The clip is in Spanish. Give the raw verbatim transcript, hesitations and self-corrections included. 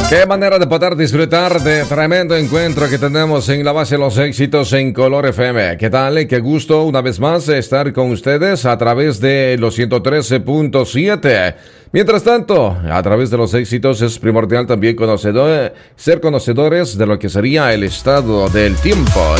Qué manera de poder disfrutar de tremendo encuentro que tenemos en la base de los éxitos en Color F M. ¿Qué tal? Qué gusto una vez más estar con ustedes a través de los ciento trece punto siete. Mientras tanto, a través de los éxitos es primordial también conocedor, ser conocedores de lo que sería el estado del tiempo.